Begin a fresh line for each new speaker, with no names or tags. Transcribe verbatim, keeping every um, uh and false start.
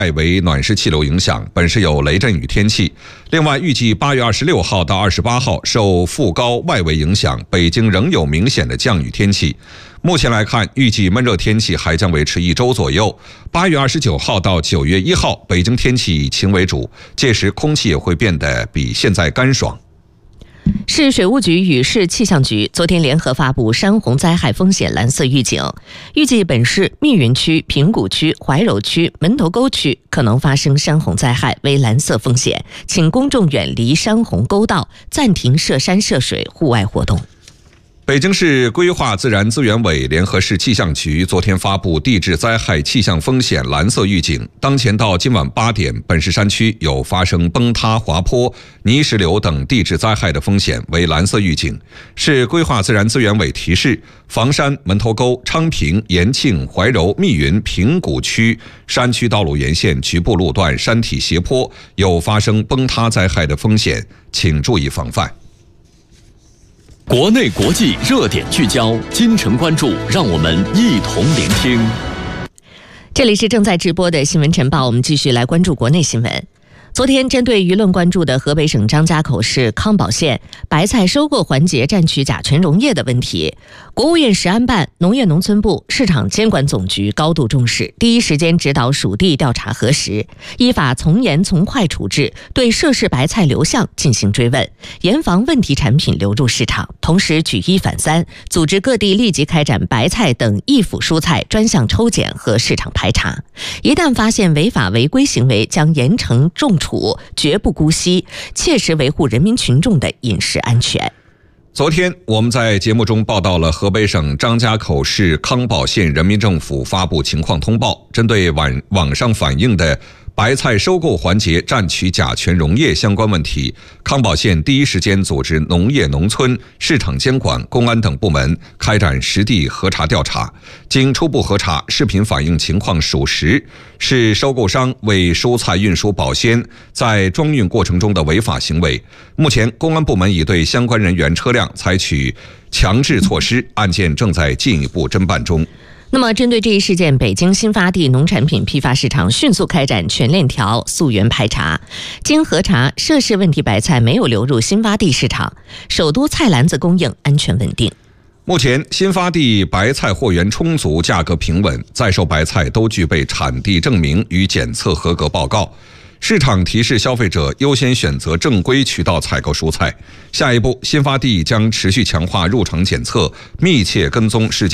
外围暖湿气流影响，本市有雷阵雨天气。另外，预计八月二十六号到二十八号受副高外围影响，北京仍有明显的降雨天气。目前来看，预计闷热天气还将维持一周左右。八月二十九号到九月一号，北京天气以晴为主，届时空气也会变得比现在干爽。
市水务局与市气象局昨天联合发布山洪灾害风险蓝色预警，预计本市密云区、平谷区、怀柔区、门头沟区可能发生山洪灾害，为蓝色风险，请公众远离山洪沟道，暂停涉山涉水户外活动。
北京市规划自然资源委联合市气象局昨天发布地质灾害气象风险蓝色预警，当前到今晚八点，本市山区有发生崩塌、滑坡、泥石流等地质灾害的风险，为蓝色预警。市规划自然资源委提示，房山、门头沟、昌平、延庆、怀柔、密云、平谷区山区道路沿线局部路段山体斜坡有发生崩塌灾害的风险，请注意防范。
国内国际热点聚焦，金城关注，让我们一同聆听。
这里是正在直播的新闻晨报，我们继续来关注国内新闻。昨天，针对舆论关注的河北省张家口市康保县白菜收购环节占取甲醛溶液的问题，国务院食安办、农业农村部、市场监管总局高度重视，第一时间指导属地调查核实，依法从严从快处置，对涉事白菜流向进行追问，严防问题产品流入市场。同时举一反三，组织各地立即开展白菜等易腐蔬菜专项抽检和市场排查，一旦发现违法违规行为，将严惩重处，绝不姑息，切实维护人民群众的饮食安全。
昨天我们在节目中报道了河北省张家口市康保县人民政府发布情况通报，针对网网上反映的白菜收购环节占取甲醛溶液相关问题，康保县第一时间组织农业农村、市场监管、公安等部门开展实地核查调查。经初步核查，视频反映情况属实，是收购商为蔬菜运输保鲜在装运过程中的违法行为。目前，公安部门已对相关人员、车辆采取强制措施，案件正在进一步侦办中。
那么，针对这一事件，北京新发地农产品批发市场迅速开展全链条溯源排查，经核查，涉事问题白菜没有流入新发地市场，首都菜篮子供应安全稳定。
目前，新发地白菜货源充足，价格平稳，在售白菜都具备产地证明与检测合格报告。市场提示消费者优先选择正规渠道采购蔬菜。下一步，新发地将持续强化入场检测，密切跟踪事件